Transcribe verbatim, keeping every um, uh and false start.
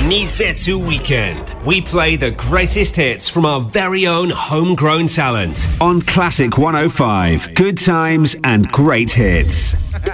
Nizetsu Weekend. We play the greatest hits from our very own homegrown talent. On Classic one oh five, good times and great hits.